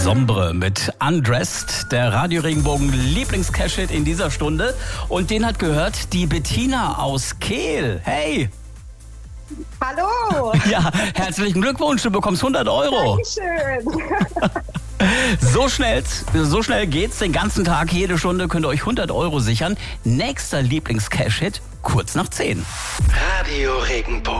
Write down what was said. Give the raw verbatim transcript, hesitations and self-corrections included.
Sombre mit Undressed, der Radio Regenbogen Lieblings-Cash-Hit in dieser Stunde. Und den hat gehört die Bettina aus Kehl. Hey! Hallo! Ja, herzlichen Glückwunsch, du bekommst hundert Euro. Dankeschön. So schnell, so schnell geht's. Den ganzen Tag, jede Stunde könnt ihr euch hundert Euro sichern. Nächster Lieblings-Cash-Hit, kurz nach zehn. Radio Regenbogen.